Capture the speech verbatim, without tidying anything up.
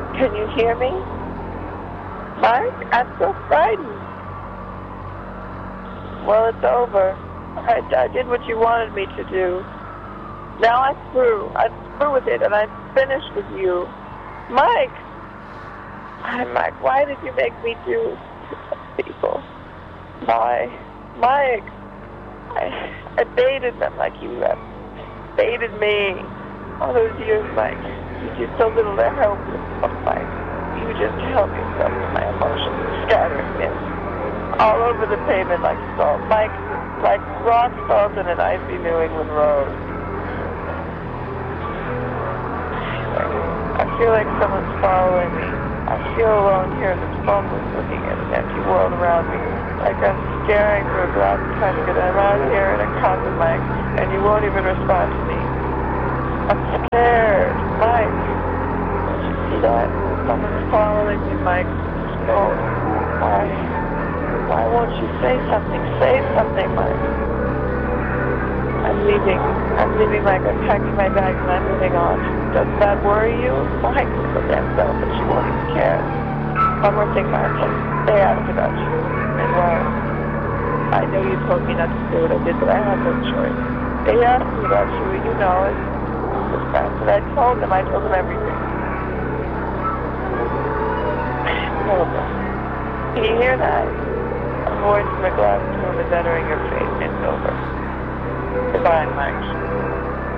Can you hear me? Mike, I'm so frightened. Well, it's over. I, I did what you wanted me to do. Now I'm through. I'm through with it, and I'm finished with you. Mike! Hi, Mike, why did you make me do to people? Why? Mike! I, I baited them like you have baited me. All those years, Mike. You did so little to help yourself, Mike. You just help yourself with my emotions, scattering them all over the pavement like salt. Mike, like rock salt in an icy New England road. I feel like someone's following me. I feel alone here in this phoneless looking at an empty world around me. Like I'm staring through a glass casket and I'm out here in a coffin, Mike, and you won't even respond to me. I'm scared, Mike. Don't you see that? Someone's following me, Mike. No. Why? Why won't you say something? Say something, Mike. I'm leaving. I'm leaving, Mike. I'm packing my bags and I'm moving on. Doesn't that worry you? Mike, you're so damn selfish. You won't even care. One more thing, Mike. They asked about you. And well, I know you told me not to do what I did, but I had no choice. They asked me about you, and you know it. The fact that I told them, I told them everything. Over. Can you hear that? A voice from a glass room is entering your face. It's over. Goodbye, Mike.